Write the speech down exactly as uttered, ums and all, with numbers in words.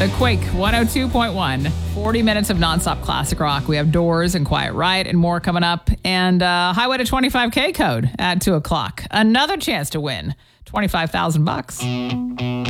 The Quake one oh two point one. forty minutes of nonstop classic rock. We have Doors and Quiet Riot and more coming up. And uh, Highway to twenty-five K code at two o'clock. Another chance to win twenty-five thousand bucks.